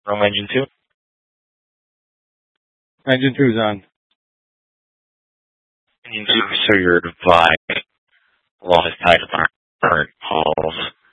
Room engine 2. Engine 2's on. Engine 2, so you're advised. Law is tied apart.